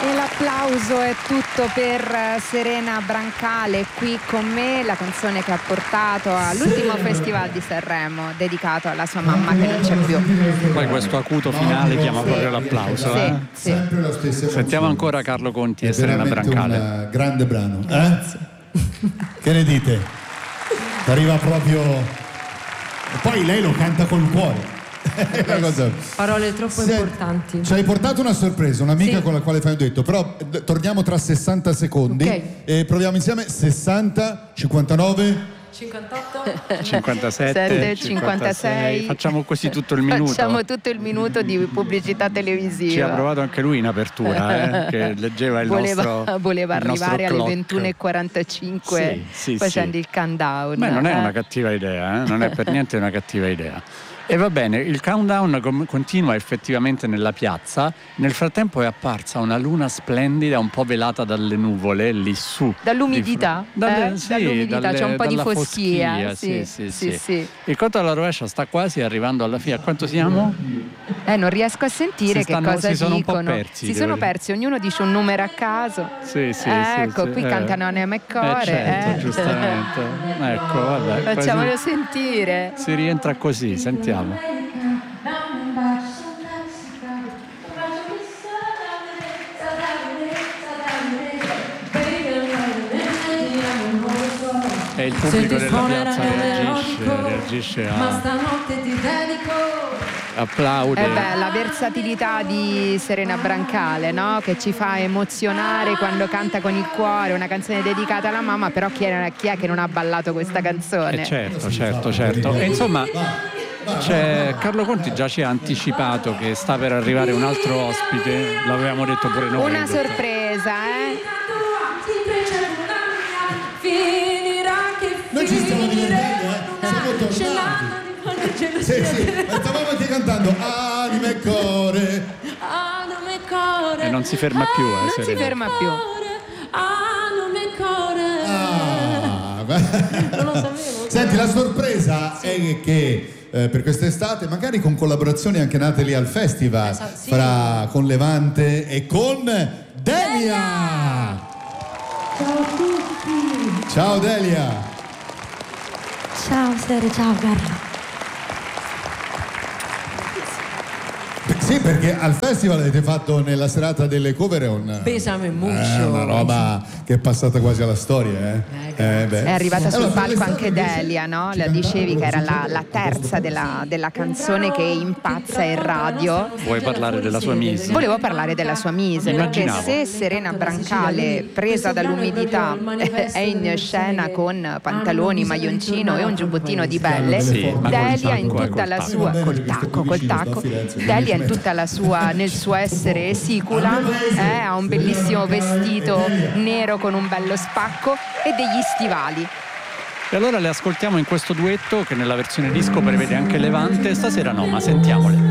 E l'applauso è tutto per Serena Brancale qui con me, la canzone che ha portato all'ultimo Festival di Sanremo dedicato alla sua mamma che non c'è più. Poi questo acuto finale chiama proprio l'applauso. Sì. Sempre la stessa. Sentiamo ancora Carlo Conti e Serena Brancale. Un grande brano. Che ne dite? Arriva proprio. E poi lei lo canta col cuore. Parole troppo importanti. Ci hai portato una sorpresa, un'amica Sì. con la quale fai un duetto, però torniamo tra 60 secondi e proviamo insieme. 60, 59 58 57 56. Facciamo così tutto il minuto. Facciamo tutto il minuto di pubblicità televisiva. Ci ha provato anche lui in apertura, che leggeva il nostro. Voleva il nostro arrivare alle clock. 21:45 Sì, facendo sì. il countdown. Beh, non è una cattiva idea, non è per niente una cattiva idea. E va bene, il countdown continua effettivamente nella piazza. Nel frattempo è apparsa una luna splendida, un po' velata dalle nuvole lì su. Dall'umidità? Dall'umidità, c'è un po' di dalla foschia. Sì. Il conto alla rovescia sta quasi arrivando alla fine. A quanto siamo? Non riesco a sentire che cosa si sono dicono. Un po' persi, si sono persi, ognuno dice un numero a caso. Ecco, qui cantano Anna McCore. Certo, giustamente. Ecco, vabbè. Facciamolo sentire. Si rientra così, sentiamo. E il pubblico della piazza reagisce ma stanotte ti dedico. Applaude. La versatilità di Serena Brancale, no? Che ci fa emozionare quando canta con il cuore, una canzone dedicata alla mamma, però chi è che non ha ballato questa canzone? Certo. E insomma, Carlo Conti già ci ha anticipato che sta per arrivare un altro ospite, l'avevamo detto pure noi. Una sorpresa, Noi ci stiamo divertendo, siamo tornati. Sì, stavamo anche cantando Anima e Core. E non si ferma più, non si ferma più. Non lo sapevo. Senti, la sorpresa è che per quest'estate, magari con collaborazioni anche nate lì al festival, con Levante e con Delia. Ciao a tutti. Ciao Delia. Ciao Sere, ciao Carlo. Sì, perché al festival avete fatto nella serata delle cover Pesame mucho. una roba che è passata quasi alla storia. È arrivata sul palco anche Delia, no? La dicevi che era la terza della canzone che impazza in radio. Vuoi parlare della sua mise? Volevo parlare della sua mise, perché Immaginavo. se Serena Brancale, presa dall'umidità, è in scena con pantaloni, maglioncino e un giubbottino di pelle, Delia in tutta la sua col tacco, Delia in tutta la sua, nel suo essere sicula, ha un bellissimo vestito nero con un bello spacco e degli stivali. E allora le ascoltiamo in questo duetto che nella versione disco prevede anche Levante. Stasera no, ma sentiamole.